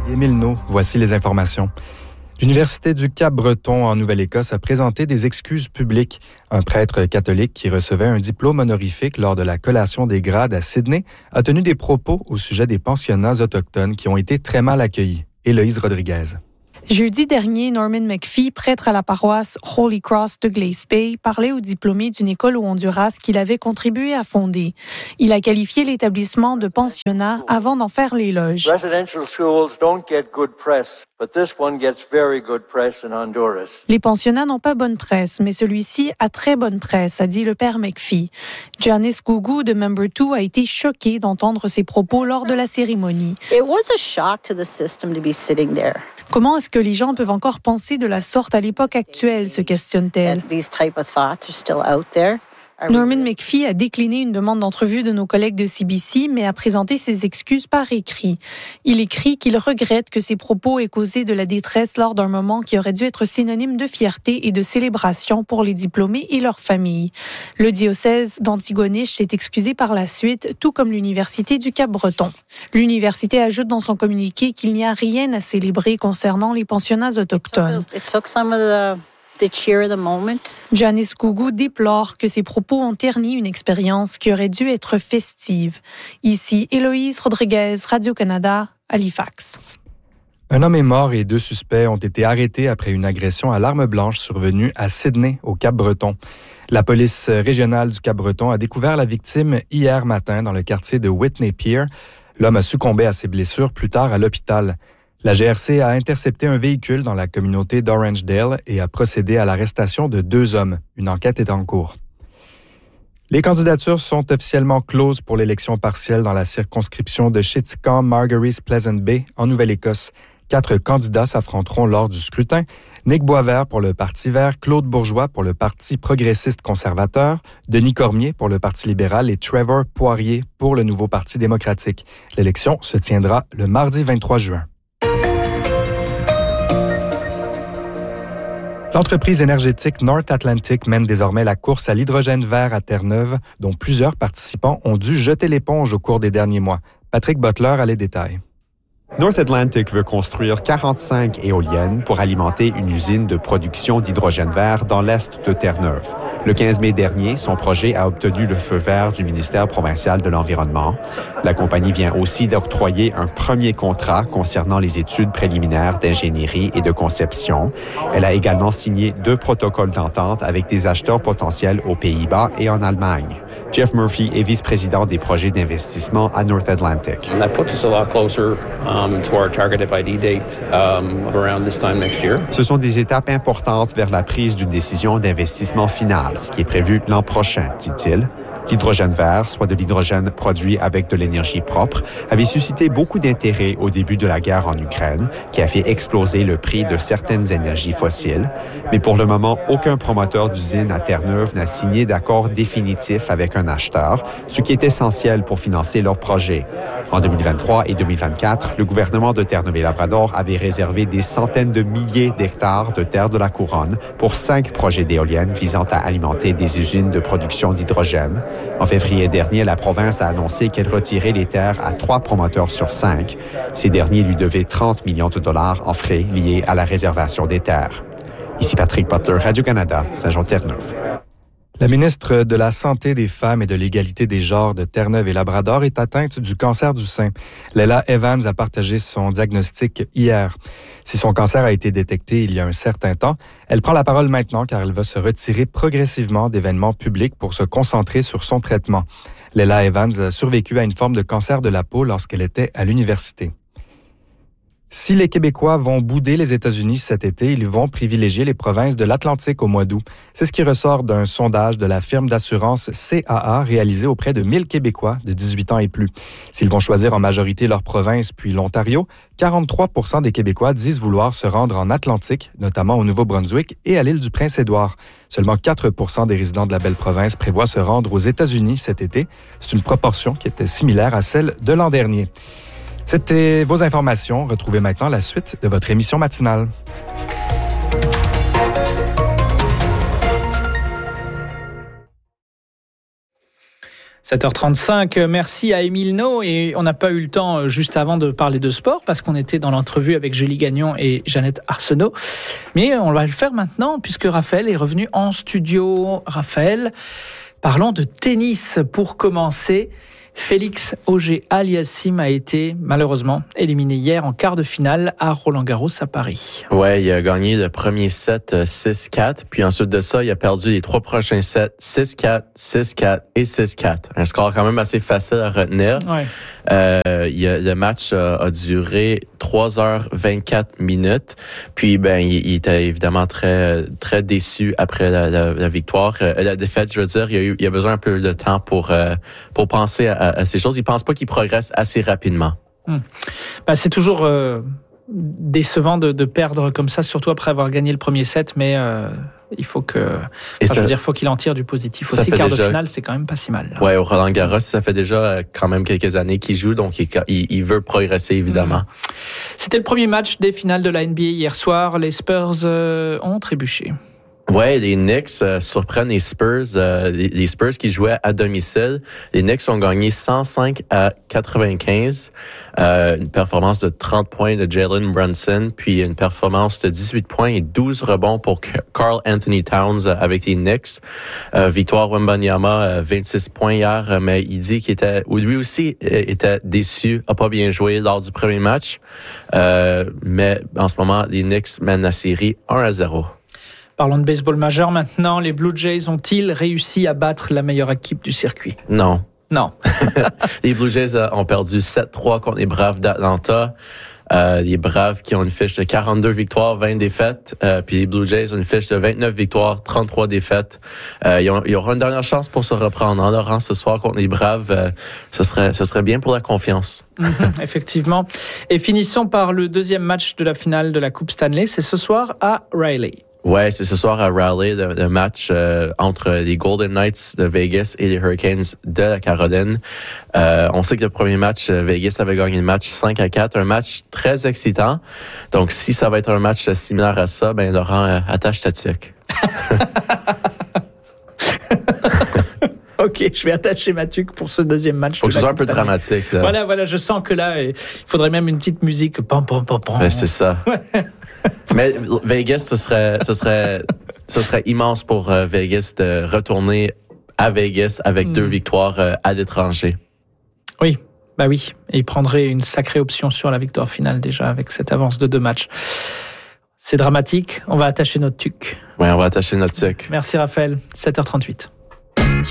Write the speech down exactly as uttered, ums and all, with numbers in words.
Émile No, voici les informations. L'Université du Cap-Breton en Nouvelle-Écosse a présenté des excuses publiques. Un prêtre catholique qui recevait un diplôme honorifique lors de la collation des grades à Sydney a tenu des propos au sujet des pensionnats autochtones qui ont été très mal accueillis. Héloïse Rodriguez. Jeudi dernier, Norman McPhee, prêtre à la paroisse Holy Cross de Glace Bay, parlait aux diplômés d'une école au Honduras qu'il avait contribué à fonder. Il a qualifié l'établissement de pensionnat avant d'en faire l'éloge. Les pensionnats n'ont pas bonne presse, mais celui-ci a très bonne presse, a dit le père McPhee. Janice Gougou de Member deux a été choquée d'entendre ces propos lors de la cérémonie. It was a shock to the system to be sitting there. Comment est-ce que les gens peuvent encore penser de la sorte à l'époque actuelle, se questionne-t-elle. These type of thoughts are still out there. Norman McPhee a décliné une demande d'entrevue de nos collègues de C B C, mais a présenté ses excuses par écrit. Il écrit qu'il regrette que ses propos aient causé de la détresse lors d'un moment qui aurait dû être synonyme de fierté et de célébration pour les diplômés et leurs familles. Le diocèse d'Antigonish s'est excusé par la suite, tout comme l'Université du Cap-Breton. L'université ajoute dans son communiqué qu'il n'y a rien à célébrer concernant les pensionnats autochtones. It took some of the The cheer of the moment. Janice Gougou déplore que ses propos ont terni une expérience qui aurait dû être festive. Ici, Héloïse Rodriguez, Radio-Canada, Halifax. Un homme est mort et deux suspects ont été arrêtés après une agression à l'arme blanche survenue à Sydney, au Cap-Breton. La police régionale du Cap-Breton a découvert la victime hier matin dans le quartier de Whitney Pier. L'homme a succombé à ses blessures plus tard à l'hôpital. La G R C a intercepté un véhicule dans la communauté d'Orangedale et a procédé à l'arrestation de deux hommes. Une enquête est en cours. Les candidatures sont officiellement closes pour l'élection partielle dans la circonscription de Chittagong-Margaries-Pleasant Bay, en Nouvelle-Écosse. Quatre candidats s'affronteront lors du scrutin. Nick Boisvert pour le Parti vert, Claude Bourgeois pour le Parti progressiste conservateur, Denis Cormier pour le Parti libéral et Trevor Poirier pour le Nouveau Parti démocratique. L'élection se tiendra le mardi vingt-trois juin. L'entreprise énergétique North Atlantic mène désormais la course à l'hydrogène vert à Terre-Neuve, dont plusieurs participants ont dû jeter l'éponge au cours des derniers mois. Patrick Butler a les détails. North Atlantic veut construire quarante-cinq éoliennes pour alimenter une usine de production d'hydrogène vert dans l'est de Terre-Neuve. Le quinze mai dernier, son projet a obtenu le feu vert du ministère provincial de l'Environnement. La compagnie vient aussi d'octroyer un premier contrat concernant les études préliminaires d'ingénierie et de conception. Elle a également signé deux protocoles d'entente avec des acheteurs potentiels aux Pays-Bas et en Allemagne. Jeff Murphy est vice-président des projets d'investissement à North Atlantic. And that puts us a lot closer um, to our target F I D date um, of around this time next year. Ce sont des étapes importantes vers la prise d'une décision d'investissement finale, ce qui est prévu l'an prochain, dit-il. L'hydrogène vert, soit de l'hydrogène produit avec de l'énergie propre, avait suscité beaucoup d'intérêt au début de la guerre en Ukraine, qui a fait exploser le prix de certaines énergies fossiles. Mais pour le moment, aucun promoteur d'usine à Terre-Neuve n'a signé d'accord définitif avec un acheteur, ce qui est essentiel pour financer leur projet. En deux mille vingt-trois et deux mille vingt-quatre, le gouvernement de Terre-Neuve-et-Labrador avait réservé des centaines de milliers d'hectares de terre de la couronne pour cinq projets d'éoliennes visant à alimenter des usines de production d'hydrogène. En février dernier, la province a annoncé qu'elle retirait les terres à trois promoteurs sur cinq. Ces derniers lui devaient trente millions de dollars en frais liés à la réservation des terres. Ici Patrick Butler, Radio-Canada, Saint-Jean-Terre-Neuve. La ministre de la Santé des femmes et de l'égalité des genres de Terre-Neuve et Labrador est atteinte du cancer du sein. Leila Evans a partagé son diagnostic hier. Si son cancer a été détecté il y a un certain temps, elle prend la parole maintenant car elle va se retirer progressivement d'événements publics pour se concentrer sur son traitement. Leila Evans a survécu à une forme de cancer de la peau lorsqu'elle était à l'université. Si les Québécois vont bouder les États-Unis cet été, ils vont privilégier les provinces de l'Atlantique au mois d'août. C'est ce qui ressort d'un sondage de la firme d'assurance C A A réalisé auprès de mille Québécois de dix-huit ans et plus. S'ils vont choisir en majorité leur province puis l'Ontario, quarante-trois pour cent des Québécois disent vouloir se rendre en Atlantique, notamment au Nouveau-Brunswick et à l'île du Prince-Édouard. Seulement quatre pour cent des résidents de la belle province prévoient se rendre aux États-Unis cet été. C'est une proportion qui était similaire à celle de l'an dernier. C'était vos informations. Retrouvez maintenant la suite de votre émission matinale. sept heures trente-cinq, merci à Émile No. Et on n'a pas eu le temps juste avant de parler de sport parce qu'on était dans l'entrevue avec Julie Gagnon et Jeannette Arsenault. Mais on va le faire maintenant puisque Raphaël est revenu en studio. Raphaël, parlons de tennis pour commencer. Félix Auger-Aliassime a été malheureusement éliminé hier en quart de finale à Roland-Garros à Paris. Ouais, il a gagné le premier set six quatre, puis ensuite de ça, il a perdu les trois prochains sets six quatre, six quatre et six quatre. Un score quand même assez facile à retenir. Ouais. Euh, il a, le match a, a duré trois heures vingt-quatre minutes. Puis ben, il, il était évidemment très très déçu après la, la, la victoire, euh, la défaite. Je veux dire, il a eu, il a besoin un peu de temps pour euh, pour penser à, à ces choses. Il pense pas qu'il progresse assez rapidement. Hum. Bah, c'est toujours euh, décevant de, de perdre comme ça, surtout après avoir gagné le premier set, mais euh, il faut que, enfin, Et ça, ça, je veux dire, faut qu'il en tire du positif ça aussi. fait Quart déjà- de finale, c'est quand même pas si mal. Là. Ouais, au Roland Garros, ça fait déjà euh, quand même quelques années qu'il joue, donc il, il, il veut progresser évidemment. C'était le premier match des finales de la N B A hier soir. Les Spurs euh, ont trébuché. Ouais, les Knicks euh, surprennent les Spurs, euh, les, les Spurs qui jouaient à domicile. Les Knicks ont gagné cent cinq à quatre-vingt-quinze. Euh, une performance de trente points de Jalen Brunson, puis une performance de dix-huit points et douze rebonds pour Karl Anthony Towns euh, avec les Knicks. Euh, victoire Wembanyama, euh, vingt-six points hier, euh, mais il dit qu'il était, ou lui aussi euh, était déçu, a pas bien joué lors du premier match. Euh, mais en ce moment, les Knicks mènent la série un à zéro. Parlons de baseball majeur maintenant. Les Blue Jays ont-ils réussi à battre la meilleure équipe du circuit? Non. Non. Les Blue Jays euh, ont perdu sept trois contre les Braves d'Atlanta. Euh, les Braves qui ont une fiche de quarante-deux victoires, vingt défaites. Euh, puis les Blue Jays ont une fiche de vingt-neuf victoires, trente-trois défaites. Euh, ils, ont, ils auront une dernière chance pour se reprendre. En Laurent, ce soir contre les Braves, euh, ce serait, ce serait bien pour la confiance. Mm-hmm, effectivement. Et finissons par le deuxième match de la finale de la Coupe Stanley. C'est ce soir à Raleigh. Ouais, c'est ce soir à Raleigh, le, le match euh, entre les Golden Knights de Vegas et les Hurricanes de la Caroline. Euh, on sait que le premier match, Vegas avait gagné le match cinq à quatre, un match très excitant. Donc, si ça va être un match similaire à ça, ben Laurent, euh, attache ta tuque. Ok, je vais attacher ma tuque pour ce deuxième match. Faut que ce soit un peu dramatique. Là. Voilà, voilà, je sens que là, il faudrait même une petite musique. Pam, pam, pam, pam. Ben, c'est ça. Mais Vegas, ce serait, ce serait, ce serait immense pour euh, Vegas de retourner à Vegas avec mm. deux victoires euh, à l'étranger. Oui, bah oui. Et il prendrait une sacrée option sur la victoire finale déjà avec cette avance de deux matchs. C'est dramatique. On va attacher notre tuque. Oui, on va attacher notre tuque. Merci Raphaël. sept heures trente-huit.